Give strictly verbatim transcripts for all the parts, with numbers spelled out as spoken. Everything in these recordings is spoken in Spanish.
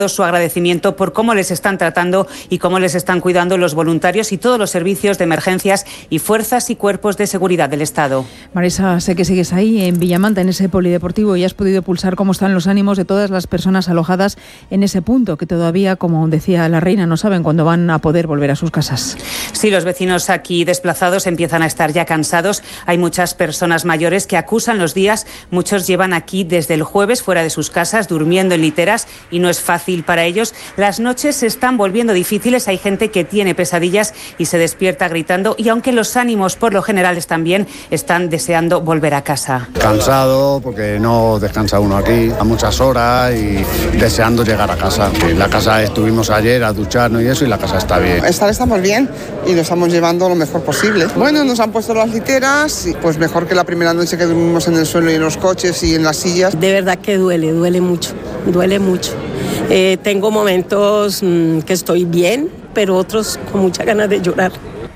su agradecimiento por cómo les están tratando y cómo les están cuidando los voluntarios y todos los servicios de emergencias y fuerzas y cuerpos de seguridad del Estado. Marisa, sé que sigues ahí en Villamanta, en ese polideportivo, y has podido pulsar cómo están los ánimos de todas las personas alojadas en ese punto, que todavía, como decía la reina, no saben cuándo van a poder volver a sus casas. Sí, los vecinos aquí desplazados empiezan a estar ya cansados. Hay muchas personas mayores que acusan los días. Muchos llevan aquí desde el jueves fuera de sus casas, durmiendo en literas, y no es fácil para ellos. Las noches se están volviendo difíciles, hay gente que tiene pesadillas y se despierta gritando, y aunque los ánimos por lo general están bien, están deseando volver a casa. Cansado porque no descansa uno aquí a muchas horas y deseando llegar a casa. En la casa estuvimos ayer a ducharnos y eso, y la casa está bien. Estar estamos bien y lo estamos llevando lo mejor posible. Bueno, nos han puesto las literas, y pues mejor que la primera noche que dormimos en el suelo y en los coches y en las sillas. De verdad que duele, duele mucho, duele mucho. Eh, tengo momentos mmm, que estoy bien, pero otros con muchas ganas de llorar.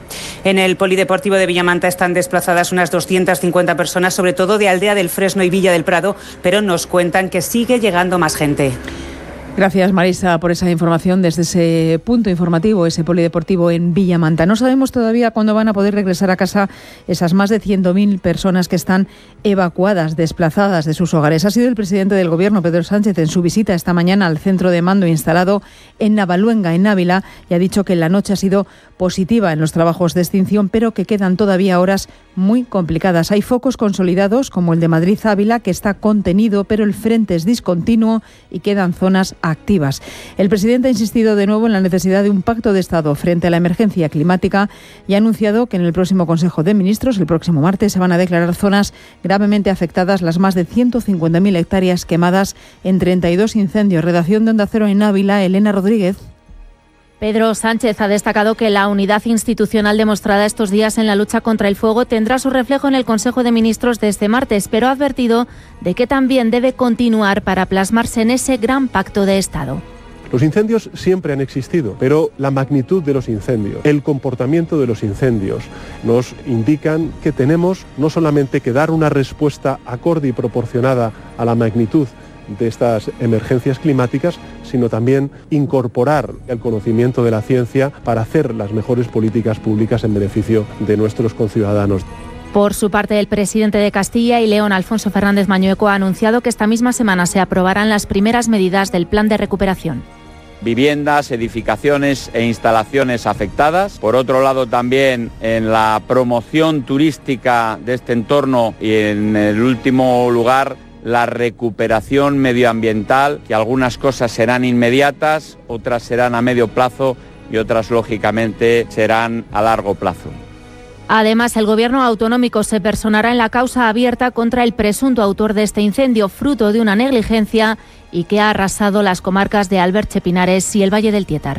En el polideportivo de Villamanta están desplazadas unas doscientas cincuenta personas, sobre todo de Aldea del Fresno y Villa del Prado, pero nos cuentan que sigue llegando más gente. Gracias, Marisa, por esa información desde ese punto informativo, ese polideportivo en Villamanta. No sabemos todavía cuándo van a poder regresar a casa esas más de cien mil personas que están evacuadas, desplazadas de sus hogares. Ha sido el presidente del Gobierno, Pedro Sánchez, en su visita esta mañana al centro de mando instalado en Navaluenga, en Ávila, y ha dicho que la noche ha sido positiva en los trabajos de extinción, pero que quedan todavía horas muy complicadas. Hay focos consolidados, como el de Madrid-Ávila, que está contenido, pero el frente es discontinuo y quedan zonas activas. El presidente ha insistido de nuevo en la necesidad de un pacto de Estado frente a la emergencia climática y ha anunciado que en el próximo Consejo de Ministros, el próximo martes, se van a declarar zonas gravemente afectadas, las más de ciento cincuenta mil hectáreas quemadas en treinta y dos incendios. Redacción de Onda Cero en Ávila, Elena Rodríguez. Pedro Sánchez ha destacado que la unidad institucional demostrada estos días en la lucha contra el fuego tendrá su reflejo en el Consejo de Ministros de este martes, pero ha advertido de que también debe continuar para plasmarse en ese gran pacto de Estado. Los incendios siempre han existido, pero la magnitud de los incendios, el comportamiento de los incendios, nos indican que tenemos no solamente que dar una respuesta acorde y proporcionada a la magnitud de estas emergencias climáticas, sino también incorporar el conocimiento de la ciencia para hacer las mejores políticas públicas en beneficio de nuestros conciudadanos. Por su parte, el presidente de Castilla y León, Alfonso Fernández Mañueco, ha anunciado que esta misma semana se aprobarán las primeras medidas del plan de recuperación. Viviendas, edificaciones e instalaciones afectadas. Por otro lado, también en la promoción turística de este entorno y, en el último lugar, la recuperación medioambiental, que algunas cosas serán inmediatas, otras serán a medio plazo y otras, lógicamente, serán a largo plazo. Además, el Gobierno autonómico se personará en la causa abierta contra el presunto autor de este incendio, fruto de una negligencia y que ha arrasado las comarcas de Alberche, Pinares y el Valle del Tietar.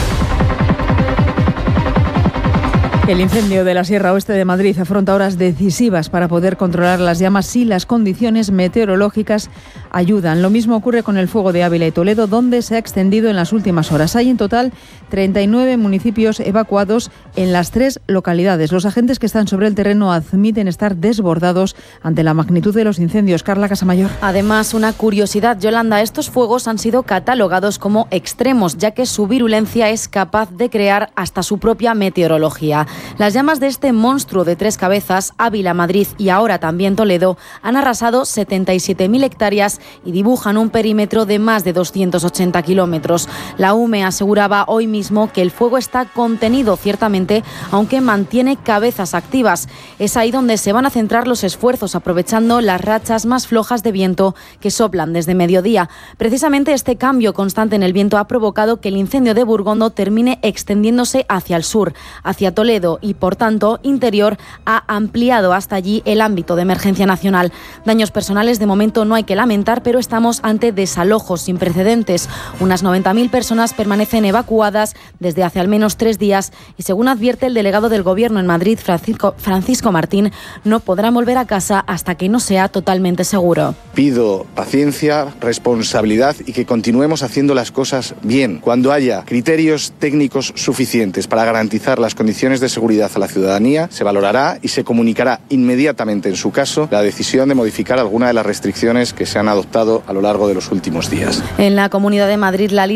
El incendio de la Sierra Oeste de Madrid afronta horas decisivas para poder controlar las llamas si las condiciones meteorológicas ayudan. Lo mismo ocurre con el fuego de Ávila y Toledo, donde se ha extendido en las últimas horas. Hay en total treinta y nueve municipios evacuados en las tres localidades. Los agentes que están sobre el terreno admiten estar desbordados ante la magnitud de los incendios. Carla Casamayor. Además, una curiosidad, Yolanda, estos fuegos han sido catalogados como extremos, ya que su virulencia es capaz de crear hasta su propia meteorología. Las llamas de este monstruo de tres cabezas, Ávila, Madrid y ahora también Toledo, han arrasado setenta y siete mil hectáreas y dibujan un perímetro de más de doscientos ochenta kilómetros. La U M E aseguraba hoy mismo que el fuego está contenido ciertamente, aunque mantiene cabezas activas. Es ahí donde se van a centrar los esfuerzos, aprovechando las rachas más flojas de viento que soplan desde mediodía. Precisamente este cambio constante en el viento ha provocado que el incendio de Burgondo termine extendiéndose hacia el sur, hacia Toledo, y, por tanto, Interior ha ampliado hasta allí el ámbito de emergencia nacional. Daños personales de momento no hay que lamentar, pero estamos ante desalojos sin precedentes. Unas noventa mil personas permanecen evacuadas desde hace al menos tres días y, según advierte el delegado del Gobierno en Madrid, Francisco, Francisco Martín, no podrán volver a casa hasta que no sea totalmente seguro. Pido paciencia, responsabilidad y que continuemos haciendo las cosas bien. Cuando haya criterios técnicos suficientes para garantizar las condiciones de seguridad a la ciudadanía, se valorará y se comunicará inmediatamente, en su caso, la decisión de modificar alguna de las restricciones que se han adoptado a lo largo de los últimos días. En la Comunidad de Madrid, la